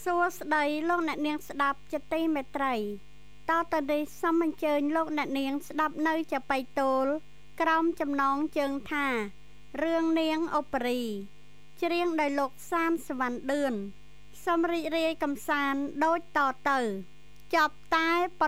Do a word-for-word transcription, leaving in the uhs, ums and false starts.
សួស្តីលោកអ្នកនាងស្ដាប់ជាទីមេត្រីតទៅនេះសូមអញ្ជើញលោកអ្នកនាងស្ដាប់នៅចាប៉ីតូលក្រោមចំណងជើងថារឿងនាងអូប៉េរីច្រៀងដោយលោកសានសវណ្ណឌឿនសូមរីករាយកំសាន្តដូចតទៅចប់តែ